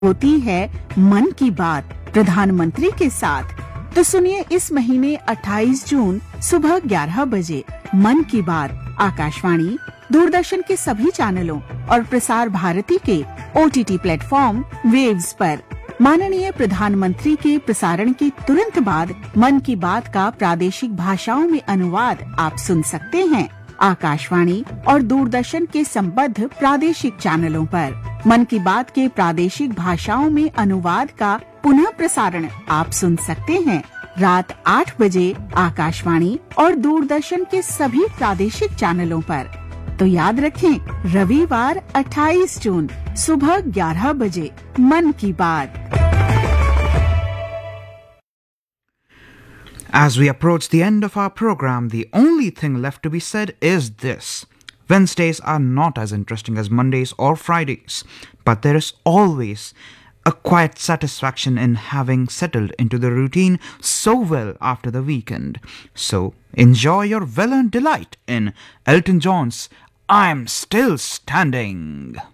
होती है मन की बात प्रधानमंत्री के साथ। तो सुनिए इस महीने 28 जून सुबह 11 बजे मन की बात आकाशवाणी, दूरदर्शन के सभी चैनलों और प्रसार भारती के OTT प्लेटफॉर्म वेव्स पर। माननीय प्रधानमंत्री के प्रसारण के तुरंत बाद मन की बात का प्रादेशिक भाषाओं में अनुवाद आप सुन सकते हैं आकाशवाणी और दूरदर्शन के संबद्ध प्रादेशिक चैनलों पर। मन की बात के प्रादेशिक भाषाओं में अनुवाद का पुनः प्रसारण आप सुन सकते हैं रात 8 बजे आकाशवाणी और दूरदर्शन के सभी प्रादेशिक चैनलों पर। तो याद रखें, रविवार 28 जून सुबह 11 बजे मन की बात। As we approach the end of our program, the only thing left to be said is this. Wednesdays are not as interesting as Mondays or Fridays, but there is always a quiet satisfaction in having settled into the routine so well after the weekend. So enjoy your well-earned delight in Elton John's I'm Still Standing.